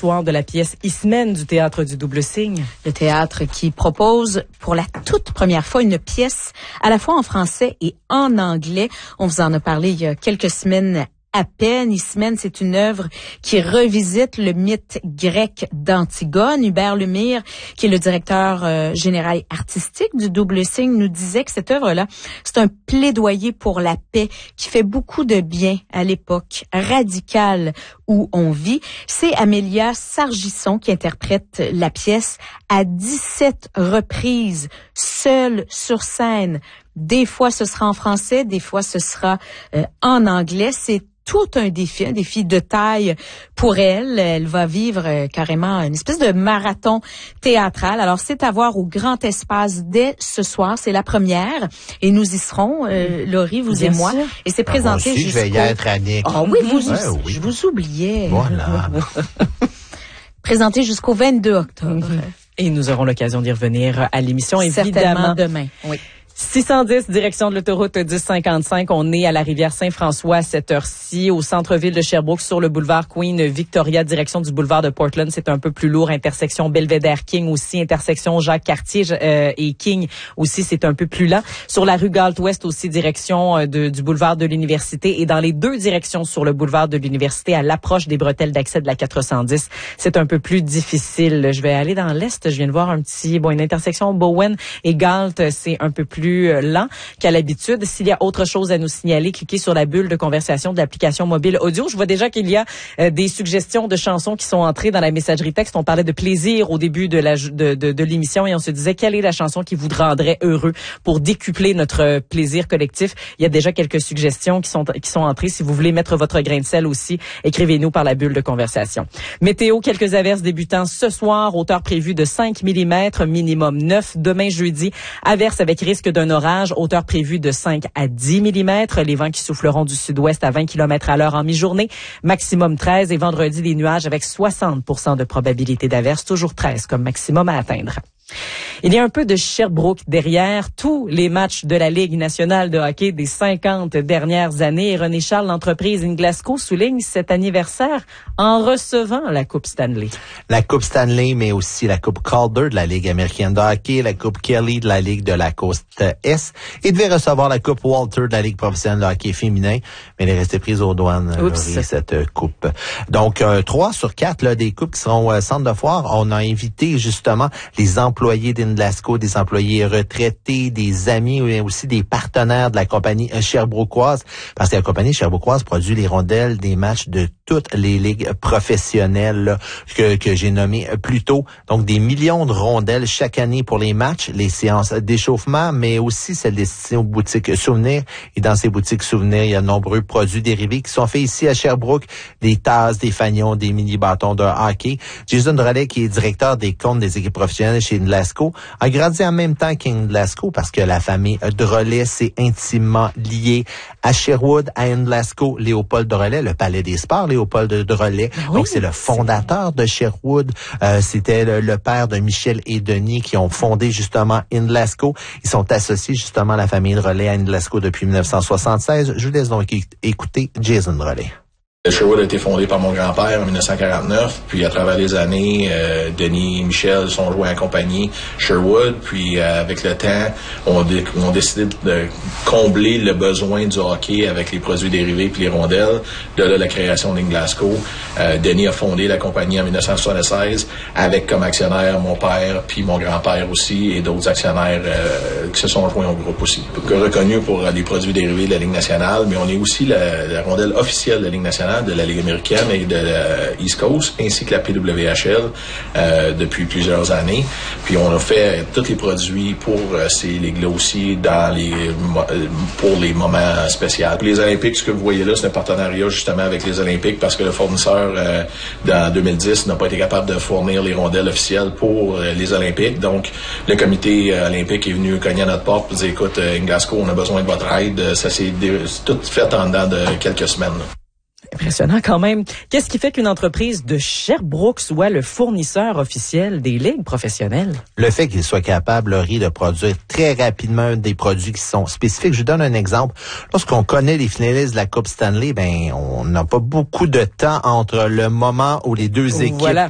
soir de la pièce Ismène du Théâtre du Double Signe. Le théâtre qui propose pour la toute première fois une pièce à la fois en français et en anglais. On vous en a parlé il y a quelques semaines à peine. Ismène, c'est une œuvre qui revisite le mythe grec d'Antigone. Hubert Lemire, qui est le directeur général artistique du Double Signe, nous disait que cette œuvre-là, c'est un plaidoyer pour la paix qui fait beaucoup de bien à l'époque radicale où on vit. C'est Amélia Sargisson qui interprète la pièce à 17 reprises, seule sur scène. Des fois, ce sera en français, des fois, ce sera en anglais. C'est tout un défi de taille pour elle. Elle va vivre carrément une espèce de marathon théâtral. Alors, c'est à voir au Grand Espace dès ce soir. C'est la première. Et nous y serons, Laurie, vous Bien et moi. sûr. Et c'est présenté moi aussi, je vais y être, Annick. Ah oui, oui. je vous oubliais. Voilà. Présenté jusqu'au 22 octobre. Et nous aurons l'occasion d'y revenir à l'émission, évidemment. Certainement demain, oui. 610, direction de l'autoroute 1055. On est à la rivière Saint-François à cette heure-ci, au centre-ville de Sherbrooke, sur le boulevard Queen Victoria, direction du boulevard de Portland. C'est un peu plus lourd. Intersection Belvedere-King aussi. Intersection Jacques-Cartier et King aussi, c'est un peu plus lent. Sur la rue Galt-Ouest aussi, direction du boulevard de l'Université. Et dans les deux directions sur le boulevard de l'Université, à l'approche des bretelles d'accès de la 410, c'est un peu plus difficile. Je vais aller dans l'est. Je viens de voir une intersection Bowen et Galt, c'est un peu plus lent qu'à l'habitude. S'il y a autre chose à nous signaler, cliquez sur la bulle de conversation de l'application mobile audio. Je vois déjà qu'il y a des suggestions de chansons qui sont entrées dans la messagerie texte. On parlait de plaisir au début de l'émission et on se disait quelle est la chanson qui vous rendrait heureux pour décupler notre plaisir collectif. Il y a déjà quelques suggestions qui sont entrées. Si vous voulez mettre votre grain de sel aussi, écrivez-nous par la bulle de conversation. Météo, quelques averses débutant ce soir, hauteur prévue de 5 mm, minimum 9. Demain jeudi, averses avec risque d'un orage, hauteur prévue de 5 à 10 mm. Les vents qui souffleront du sud-ouest à 20 km à l'heure en mi-journée, maximum 13. Et vendredi, des nuages avec 60% de probabilité d'averse, toujours 13 comme maximum à atteindre. Il y a un peu de Sherbrooke derrière tous les matchs de la Ligue nationale de hockey des 50 dernières années. Et René Charles, l'entreprise In Glasgow, souligne cet anniversaire en recevant la Coupe Stanley. La Coupe Stanley, mais aussi la Coupe Calder de la Ligue américaine de hockey, la Coupe Kelly de la Ligue de la côte Est, et devait recevoir la Coupe Walter de la Ligue professionnelle de hockey féminin, mais elle est restée prise aux douanes, cette coupe. Donc, 3 sur 4 là, des coupes qui seront centre de foire. On a invité justement les employés d'In Glasgow, des employés retraités, des amis, mais aussi des partenaires de la compagnie sherbrookoise, parce que la compagnie sherbrookoise produit les rondelles des matchs de toutes les ligues professionnelles là, que j'ai nommées plus tôt. Donc, des millions de rondelles chaque année pour les matchs, les séances d'échauffement, mais aussi celles destinées aux boutiques souvenirs. Et dans ces boutiques souvenirs, il y a de nombreux produits dérivés qui sont faits ici à Sherbrooke, des tasses, des fanions, des mini-bâtons de hockey. Jason Drolet, qui est directeur des comptes des équipes professionnelles chez In Glasgow, a grandi en même temps qu'In Glasgow parce que la famille Drolet s'est intimement liée à Sherwood, à In Glasgow. Léopold Drolet, le palais des sports, Léopold Drolet. Oui, donc, c'est le fondateur de Sherwood. C'était le père de Michel et Denis qui ont fondé justement In Glasgow. Ils sont associés justement à la famille Drolet à In Glasgow depuis 1976. Je vous laisse donc écouter Jason Drolet. Sherwood a été fondé par mon grand-père en 1949, puis à travers les années, Denis et Michel sont joints à compagnie Sherwood, puis avec le temps, on décidé de combler le besoin du hockey avec les produits dérivés puis les rondelles. De là, la création d'In Glasgow. Denis a fondé la compagnie en 1976 avec comme actionnaire mon père puis mon grand-père aussi et d'autres actionnaires qui se sont joints au groupe aussi. Reconnu pour les produits dérivés de la Ligue nationale, mais on est aussi la rondelle officielle de la Ligue nationale, de la Ligue américaine et de la East Coast, ainsi que la PWHL depuis plusieurs années. Puis on a fait tous les produits pour ces ligues-là aussi pour les moments spéciaux. Pour les Olympiques, ce que vous voyez là, c'est un partenariat justement avec les Olympiques parce que le fournisseur dans 2010 n'a pas été capable de fournir les rondelles officielles pour les Olympiques. Donc le comité olympique est venu cogner à notre porte pour dire écoute, In Glasgow, on a besoin de votre aide. Ça s'est tout fait en dedans de quelques semaines. Impressionnant quand même. Qu'est-ce qui fait qu'une entreprise de Sherbrooke soit le fournisseur officiel des ligues professionnelles? Le fait qu'il soit capable, Laurie, de produire très rapidement des produits qui sont spécifiques. Je vous donne un exemple. Lorsqu'on connaît les finalistes de la Coupe Stanley, on n'a pas beaucoup de temps entre le moment où les deux équipes